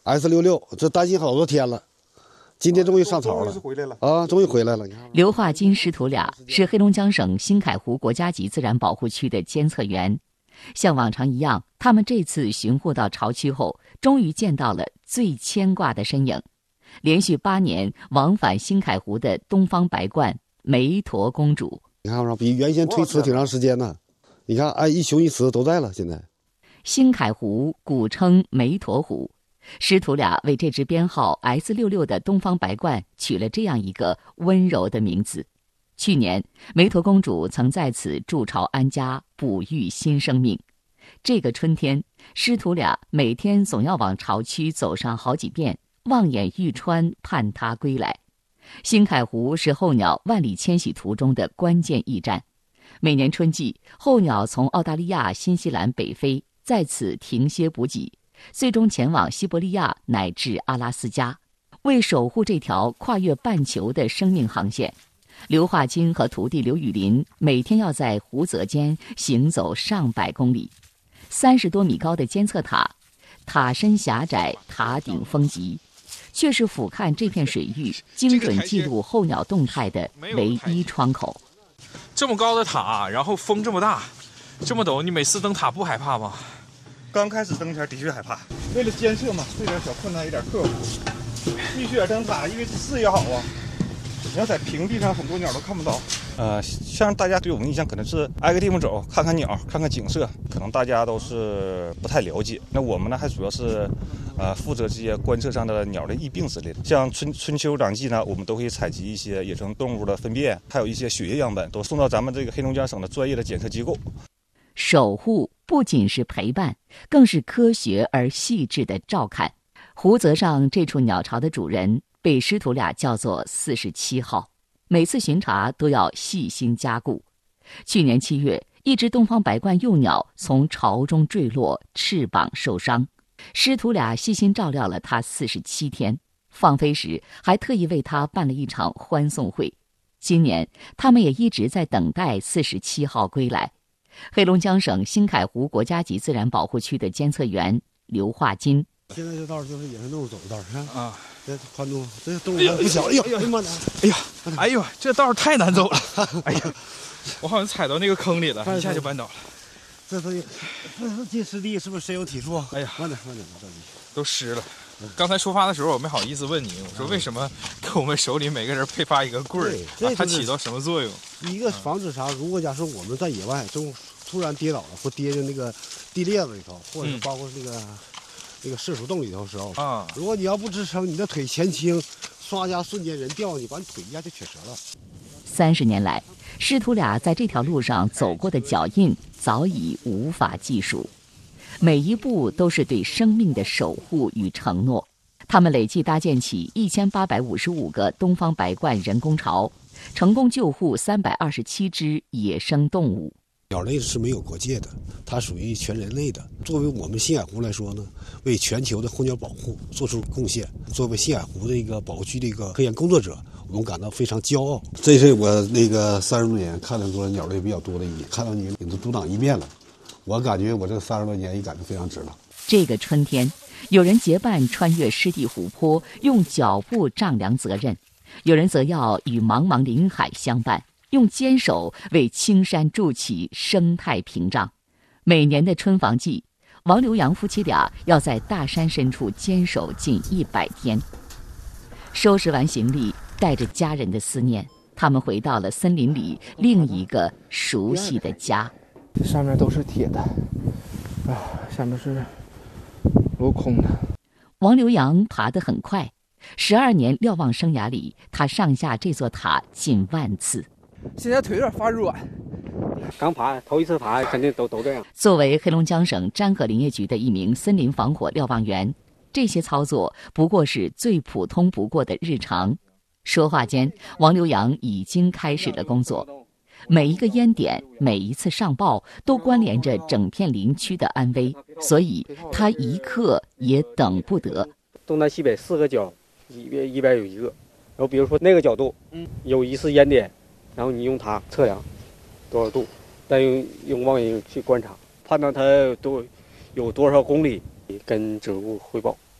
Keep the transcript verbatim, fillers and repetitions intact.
S 六六，这担心好多天了，今天终于上槽了， 终于回来了啊，终于回来了。 刘化金师徒俩是黑龙江省新凯湖国家级自然保护区的监测员，像往常一样，他们这次巡护到潮区后，终于见到了最牵挂的身影。连续八年往返新凯湖的东方白鹳梅陀公主， 你看着比原先推迟挺长时间呢。你看，哎，一雄一雌都在了。现在， 新凯湖古称梅陀湖，师徒俩为这只编号 S 六六的东方白鹳取了这样一个温柔的名字。去年，梅陀公主曾在此筑巢安家，哺育新生命。这个春天，师徒俩每天总要往巢区走上好几遍，望眼欲穿，盼它归来。新凯湖是候鸟万里迁徙途中的关键驿站。每年春季，候鸟从澳大利亚、新西兰北飞，在此停歇补给，最终前往西伯利亚乃至阿拉斯加。为守护这条跨越半球的生命航线，刘化金和徒弟刘雨林每天要在湖泽间行走上百公里。三十多米高的监测塔，塔身狭窄，塔顶风急，却是俯瞰这片水域、精准记录候鸟动态的唯一窗口。 这么高的塔，然后风这么大，这么陡，你每次登塔不害怕吗？ 刚开始登前的确害怕，为了监测嘛，这点小困难有点克服。必须得登塔，因为视野好啊。你要在平地上，很多鸟都看不到。呃，像大家对我们印象可能是挨个地方走，看看鸟，看看景色，可能大家都是不太了解。那我们呢，还主要是，呃，负责这些观测上的鸟的疫病之类的。像春春秋两季呢，我们都会采集一些野生动物的粪便，还有一些血液样本，都送到咱们这个黑龙江省的专业的检测机构。 守护不仅是陪伴，更是科学而细致的照看。湖泽上这处鸟巢的主人被师徒俩叫做四十七号，每次巡查都要细心加固。去年七月，一只东方白鹳幼鸟从巢中坠落，翅膀受伤，师徒俩细心照料了它四十七天，放飞时还特意为它办了一场欢送会。今年，他们也一直在等待四十七号归来。黑龙江省新凯湖国家级自然保护区的监测员刘化金。 现在这道就是野生动物走的道，看啊， 这宽度，这动物不小。哎呦，哎呀妈的！ 哎呀，哎呦，这道太难走了！哎呀，我好像踩到那个坑里了，一下就绊倒了。 这都，这是进湿地，是不是深有体触？ 哎呀， 慢点，慢点，着急。 都湿了。刚才出发的时候，我没好意思问你，我说为什么给我们手里每个人配发一个棍儿？啊，它起到什么作用？ 一个防止啥？如果假设我们在野外中突然跌倒了，或跌进那个地裂子里头，或者是包括那个。嗯这个射鼠洞里头的时候啊，如果你要不支撑，你的腿前倾，唰一下瞬间人掉，你把你腿一下就瘸折了。 三十年来，师徒俩在这条路上走过的脚印早已无法计数，每一步都是对生命的守护与承诺。他们累计搭建起一千八百五十五个东方白鹳人工巢，成功救护三百二十七只野生动物。 鸟类是没有国界的，它属于全人类的。作为我们新海湖来说呢，为全球的候鸟保护做出贡献，作为新海湖的一个保护区的一个科研工作者，我们感到非常骄傲。这是我那个三十多年看到过鸟类比较多的一年，看到你你都独当一面了，我感觉我这三十多年也感觉非常值了。 这个春天，有人结伴穿越湿地湖泊，用脚步丈量责任；有人则要与茫茫林海相伴，用坚守为青山筑起生态屏障。每年的春防季，王刘洋夫妻俩要在大山深处坚守近一百天。收拾完行李，带着家人的思念，他们回到了森林里另一个熟悉的家。 这上面都是铁的，啊，下面是镂空的。 王刘洋爬得很快，十二年瞭望生涯里，他上下这座塔近万次。 现在腿有点发软， 刚爬头一次爬肯定都都这样。 作为黑龙江省沾河林业局的一名森林防火瞭望员，这些操作不过是最普通不过的日常。说话间，王刘洋已经开始了工作。每一个烟点，每一次上报，都关联着整片林区的安危，所以他一刻也等不得。 东南西北四个角，一边一边有一个，然后比如说那个角度，嗯，有一次烟点。然后你用它测量多少度，再用用望远镜去观察，判断它有多有多少公里，跟指挥部汇报。